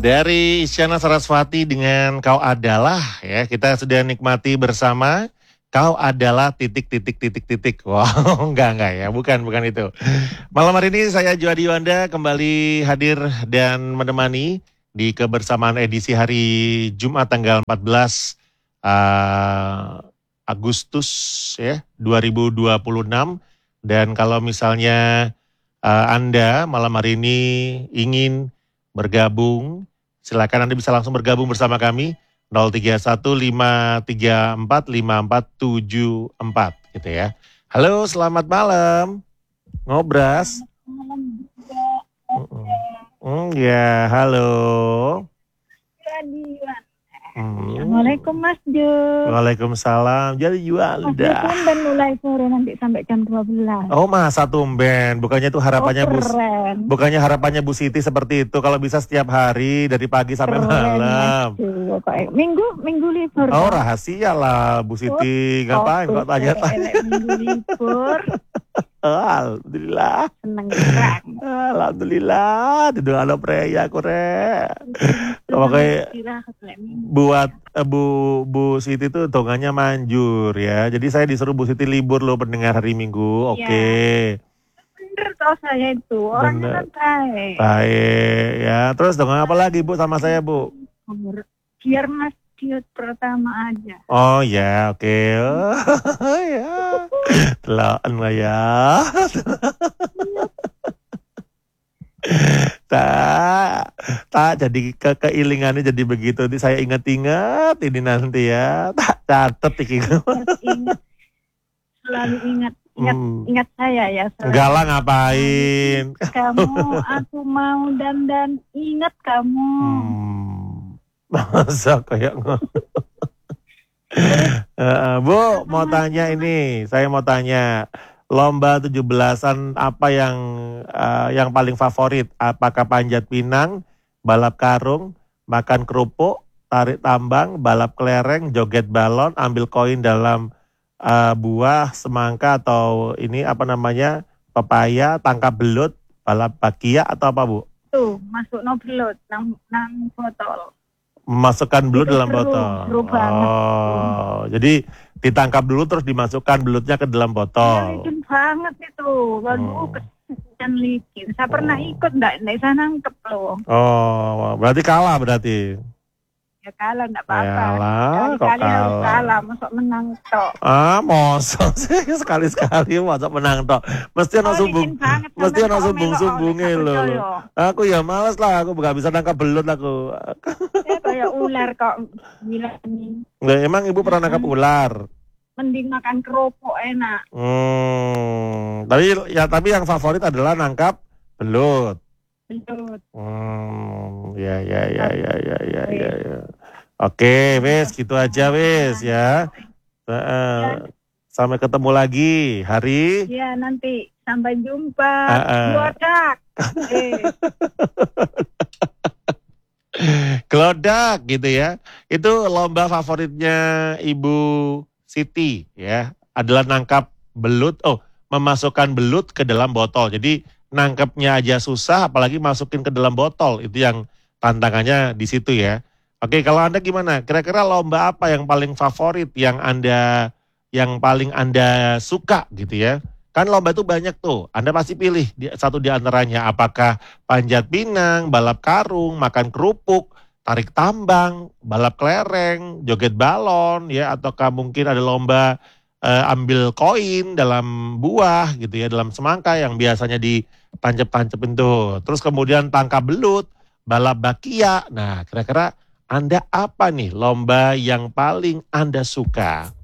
Dari Isyana Sarasvati dengan Kau Adalah ya, kita sudah nikmati bersama. Kau adalah titik. Wow, enggak ya, bukan itu. Malam hari ini saya Juhadi Yuanda kembali hadir dan menemani di kebersamaan edisi hari Jumat tanggal 14 Agustus ya 2026. Dan kalau misalnya Anda malam hari ini ingin bergabung, silakan Anda bisa langsung bergabung bersama kami 0315445474 gitu ya. Halo, selamat malam. Ngobras. Malam juga. Ya, halo. Assalamualaikum Mas Jo. Waalaikumsalam. Jadi Yuanda. Dan mulai sore nanti sampai jam 12. Oh, masa tumben. Bukannya itu harapannya bukannya harapannya Bu Siti seperti itu. Kalau bisa setiap hari dari pagi sampai malam. Minggu libur. Oh, rahasia lah Bu Siti. Ngapain kok tanya-tanya? Minggu libur. Alhamdulillah. Seneng gerak. Alhamdulillah. Tidak ada preya kore. Oke. Buat Bu Siti tuh tongannya manjur ya. Jadi saya disuruh Bu Siti libur loh pendengar hari Minggu. Oke. Bener toh saya itu. Orangnya kan baik. Baik ya. Terus dongang apa lagi Bu sama saya Bu? Biar Mas Diot pertama aja. Oh ya, oke. Ya. Telaan lah ya. Tak jadi keilingannya jadi begitu. Saya ingat-ingat ini nanti ya. Tak catet iki. Selalu ingat saya ya. Enggak lah, ngapain? Kamu, aku mau dan ingat kamu. Masa kayak Bu, mau tanya ini. Saya mau tanya. Lomba 17-an apa yang paling favorit? Apakah panjat pinang, balap karung, makan kerupuk, tarik tambang, balap kelereng, joget balon, ambil koin dalam buah, semangka atau ini apa namanya? Pepaya, tangkap belut, balap bakia atau apa Bu? Tuh, masuk no belut nang botol. Memasukkan belut dalam botol. Banget. Jadi ditangkap dulu terus dimasukkan belutnya ke dalam botol. Licin banget itu. Waduh, kesian licin. Saya pernah ikut enggak sana nangkep loh. Oh, berarti kalah berarti. Ya kalah enggak apa-apa. Kali harus kalah, masuk menang tok. Mosok sih sekali-sekali masuk menang tok. Mesti ana sumbung-sumbunge lho. Aku ya males lah, aku gak bisa nangkap belut aku. Ya kayak ular kok bilang ini. Nah, emang Ibu pernah nangkap ular? Mending makan kerupuk enak. Tapi yang favorit adalah nangkap belut. Belut. Ya. Oke, wes gitu aja wes ya. Sampai ketemu lagi hari. Ya nanti sampai jumpa. Glodak. Glodak gitu ya. Itu lomba favoritnya Ibu Siti ya. Adalah nangkap belut. Memasukkan belut ke dalam botol. Jadi nangkepnya aja susah, apalagi masukin ke dalam botol. Itu yang tantangannya di situ ya. Oke, kalau Anda gimana? Kira-kira lomba apa yang paling favorit, yang paling Anda suka gitu ya? Kan lomba itu banyak tuh. Anda pasti pilih satu di antaranya. Apakah panjat pinang, balap karung, makan kerupuk, tarik tambang, balap kelereng, joget balon ya, ataukah mungkin ada lomba ambil koin dalam buah gitu ya, dalam semangka yang biasanya ditancep-tancepin tuh. Terus kemudian tangkap belut, balap bakia. Nah, kira-kira Anda apa nih lomba yang paling Anda suka?